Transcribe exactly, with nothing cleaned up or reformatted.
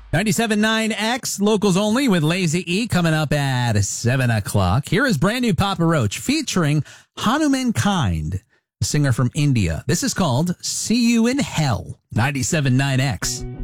ninety-seven point nine X, locals only with Lazy E coming up at seven o'clock. Here is brand new Papa Roach featuring Hanuman Kind, a singer from India. This is called See You in Hell. ninety-seven point nine X.